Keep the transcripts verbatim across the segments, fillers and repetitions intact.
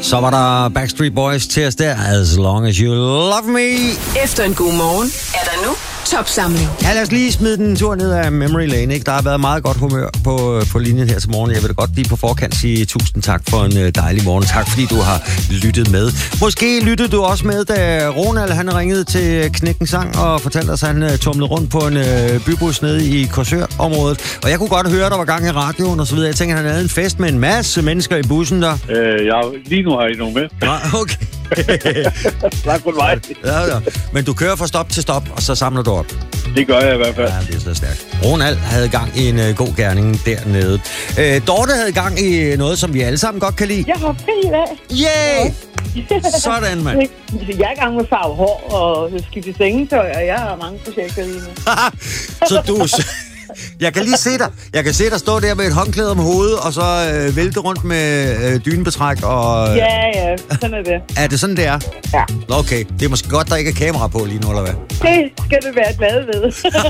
Så var der Backstreet Boys til os der, As Long As You Love Me. Efter en god morgen er der nu Topsamling. Ja, lad os lige smide den tur ned af Memory Lane, ikke? Der har været meget godt humør på, på linjen her til morgen. Jeg vil da godt lige på forkant sige tusind tak for en dejlig morgen. Tak fordi du har lyttet med. Måske lyttede du også med, da Ronald han ringede til Knækken Sang og fortalte os, at han tumlede rundt på en øh, bybus nede i Korsør-området. Og jeg kunne godt høre, der var gang i radioen og så videre. Jeg tænker, han havde en fest med en masse mennesker i bussen der. Øh, ja, lige nu har I nogen med. Ja, okay. Tak for vej. Ja, ja. Men du kører fra stop til stop, og så samler du op. Det gør jeg i hvert fald. Ja, det er så stærkt. Ronald havde gang i en uh, god gerning dernede. Øh, Dorte havde gang i noget, som vi alle sammen godt kan lide. Jeg har fri i dag. Yay! Sådan, mand. Jeg er i gang med farve hår og skifte sengetøj, og jeg har mange projekter lige nu. Så du... Jeg kan lige se dig. Jeg kan se dig stå der med et håndklæde om hovedet, og så øh, vælte rundt med øh, dynebetræk og... Øh... Ja, ja. Sådan er det. Er det sådan, det er? Ja. Okay. Det er måske godt, der ikke er kamera på lige nu, eller hvad? Det skal du være glad ved.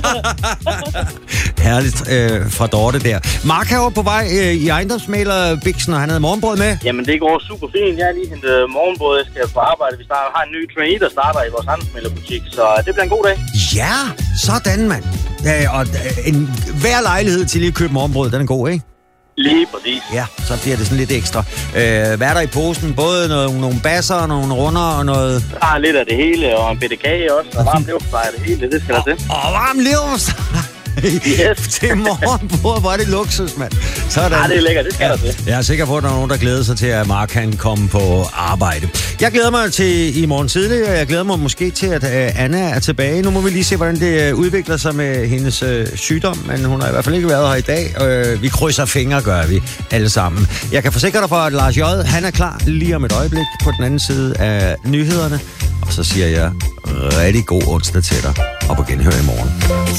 Herligt øh, fra Dorte der. Mark er på vej øh, i ejendomsmælerbiksen, og han havde morgenbrød med. Jamen, det går super fint. Jeg har lige hentet morgenbrød. Jeg skal på arbejde. Vi starter, har en ny trainee, der starter i vores ejendomsmælerbutik, så det bliver en god dag. Ja, sådan, mand. Ja, og øh, en, hver lejlighed til lige at købe morgenbrød, den er god, ikke? Lige præcis. Ja, så bliver det sådan lidt ekstra. Øh, hvad er der i posen? Både noget, nogle basser og nogle runder og noget... Der er lidt af det hele, og en bitte kage også, og varm leverpostej af det hele. Det skal der til. Og varm leverpostej! Yes. Til morgenbrød, hvor er det luksus, mand. Sådan. Ja, det er lækkert. Det skal ja. der til. Jeg er sikker på, at der er nogen, der glæder sig til, at Mark kan komme på arbejde. Jeg glæder mig til i morgen tidlig, og jeg glæder mig måske til, at uh, Anna er tilbage. Nu må vi lige se, hvordan det uh, udvikler sig med hendes uh, sygdom, men hun har i hvert fald ikke været her i dag. Uh, vi krydser fingre, gør vi alle sammen. Jeg kan forsikre dig for, at Lars J. han er klar lige om et øjeblik på den anden side af nyhederne. Og så siger jeg rigtig god onsdag til dig, og på genhør i morgen.